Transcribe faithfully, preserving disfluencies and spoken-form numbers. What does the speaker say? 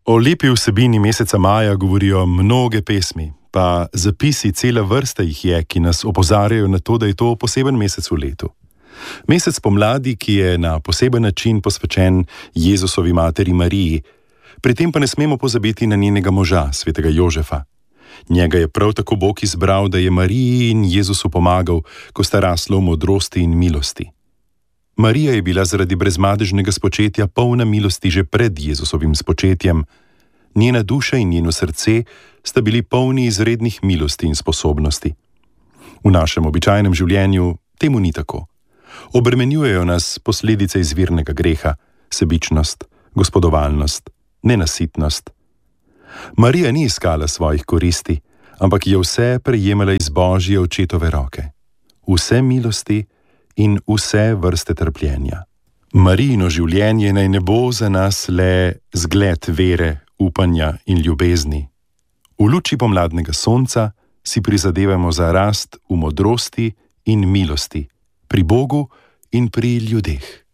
O lepi vsebini meseca maja govorijo mnoge pesmi, pa zapisi, cela vrsta jih je, ki nas opozarjajo na to, da je to poseben mesec v letu. Mesec pomladi, ki je na poseben način posvečen Jezusovi materi Mariji, pri tem pa ne smemo pozabiti na njenega moža, svetega Jožefa. Njega je prav tako Bog izbral, da je Mariji in Jezusu pomagal, ko sta rasla v modrosti in milosti. Marija je bila zaradi brezmadežnega spočetja polna milosti že pred Jezusovim spočetjem. Njena duša in njeno srce sta bili polni izrednih milosti in sposobnosti. V našem običajnem življenju temu ni tako. Obremenjujejo nas posledice izvirnega greha, sebičnost, gospodovalnost, nenasitnost. Marija ni iskala svojih koristi, ampak je vse prejemala iz Božje očetove roke. Vse milosti in vse vrste trpljenja. Marijino življenje naj ne bo za nas le zgled vere, upanja in ljubezni. V luči pomladnega sonca si prizadevamo za rast v modrosti in milosti, pri Bogu in pri ljudeh.